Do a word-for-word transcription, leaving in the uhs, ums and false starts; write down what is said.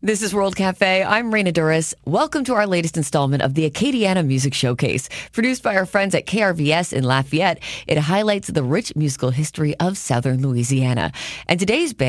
This is World Cafe. I'm Raina Duras. Welcome to our latest installment of the Acadiana Music Showcase. Produced by our friends at K R V S in Lafayette, it highlights the rich musical history of Southern Louisiana. And today's band